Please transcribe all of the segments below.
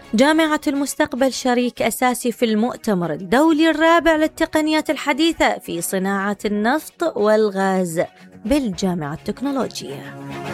جامعة المستقبل شريك أساسي في المؤتمر الدولي الرابع للتقنيات الحديثة في صناعة النفط والغاز بالجامعة التكنولوجية.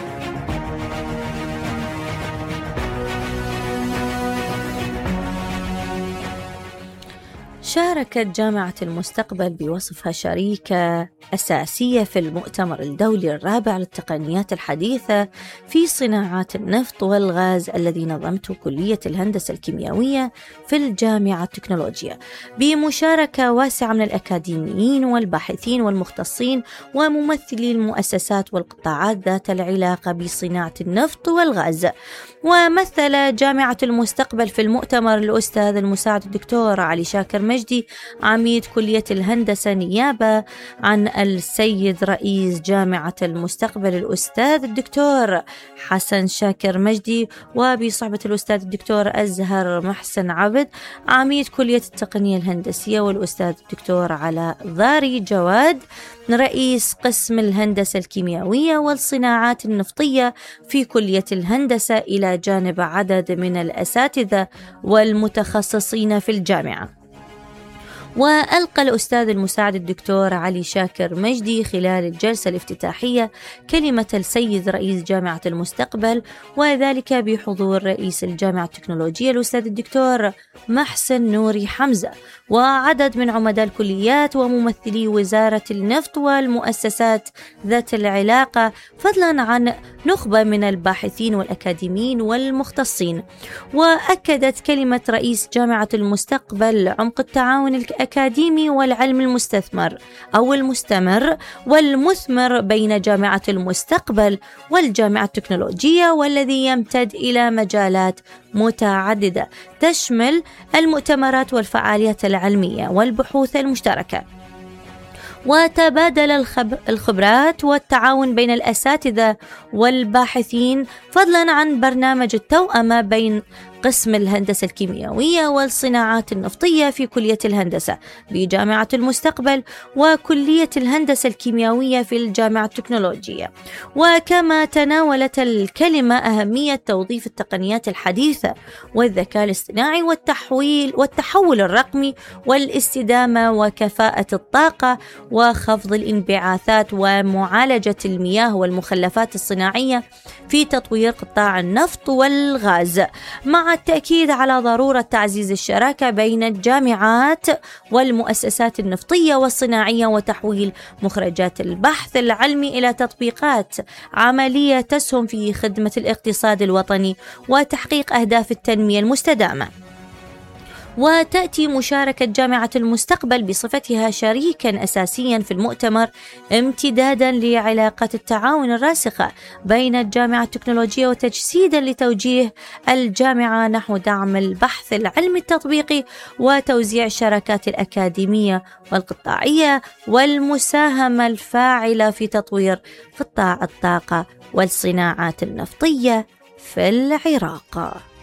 شاركت جامعة المستقبل بوصفها شريكة أساسية في المؤتمر الدولي الرابع للتقنيات الحديثة في صناعات النفط والغاز الذي نظمته كلية الهندسة الكيميائية في الجامعة التكنولوجية، بمشاركة واسعة من الأكاديميين والباحثين والمختصين وممثلي المؤسسات والقطاعات ذات العلاقة بصناعة النفط والغاز. ومثل جامعة المستقبل في المؤتمر الأستاذ المساعد الدكتور علي شاكر مجدي عميد كلية الهندسة نيابة عن السيد رئيس جامعة المستقبل الأستاذ الدكتور حسن شاكر مجدي، وبصحبة الأستاذ الدكتور أزهر محسن عبد عميد كلية التقنية الهندسية، والأستاذ الدكتور علاء ضاري جواد رئيس قسم الهندسة الكيميائية والصناعات النفطية في كلية الهندسة، إلى جانب عدد من الأساتذة والمتخصصين في الجامعة. وألقى الأستاذ المساعد الدكتور علي شاكر مجدي خلال الجلسة الافتتاحية كلمة السيد رئيس جامعة المستقبل، وذلك بحضور رئيس الجامعة التكنولوجية الأستاذ الدكتور محسن نوري حمزة وعدد من عمداء الكليات وممثلي وزارة النفط والمؤسسات ذات العلاقة، فضلا عن نخبة من الباحثين والأكاديميين والمختصين. وأكدت كلمة رئيس جامعة المستقبل عمق التعاون الأكاديمي والعلم المستمر والمثمر بين جامعة المستقبل والجامعة التكنولوجية، والذي يمتد إلى مجالات متعددة تشمل المؤتمرات والفعاليات العلمية والبحوث المشتركة، وتبادل الخبرات والتعاون بين الأساتذة والباحثين، فضلا عن برنامج التوأمة بين قسم الهندسة الكيميائية والصناعات النفطية في كلية الهندسة بجامعة المستقبل وكلية الهندسة الكيميائية في الجامعة التكنولوجية. وكما تناولت الكلمة أهمية توظيف التقنيات الحديثة والذكاء الاصطناعي والتحول الرقمي والاستدامة وكفاءة الطاقة وخفض الانبعاثات ومعالجة المياه والمخلفات الصناعية في تطوير قطاع النفط والغاز، مع التأكيد على ضرورة تعزيز الشراكة بين الجامعات والمؤسسات النفطية والصناعية وتحويل مخرجات البحث العلمي إلى تطبيقات عملية تسهم في خدمة الاقتصاد الوطني وتحقيق أهداف التنمية المستدامة. وتأتي مشاركة جامعة المستقبل بصفتها شريكا أساسيا في المؤتمر امتدادا لعلاقات التعاون الراسخة بين الجامعة التكنولوجية وتجسيدا لتوجيه الجامعة نحو دعم البحث العلمي التطبيقي وتوزيع الشراكات الأكاديمية والقطاعية والمساهمة الفاعلة في تطوير قطاع الطاقة والصناعات النفطية في العراق.